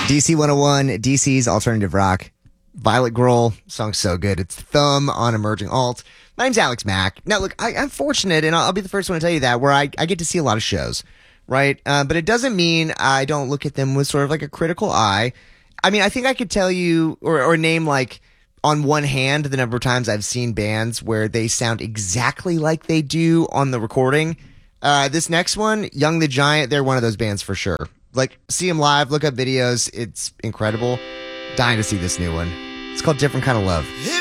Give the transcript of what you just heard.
DC 101, DC's alternative rock. Violet Grohl, song's so good. It's Thumb on Emerging Alt. My name's Alex Mack. Now, look, I'm fortunate, and I'll be the first one to tell you that, where I get to see a lot of shows, right? But it doesn't mean I don't look at them with sort of like a critical eye. I mean, I think I could tell you or name like on one hand the number of times I've seen bands where they sound exactly like they do on the recording. This next one, Young the Giant, they're one of those bands for sure. Like, see them live, look up videos. It's incredible. Dying to see this new one. It's called Different Kind of Love.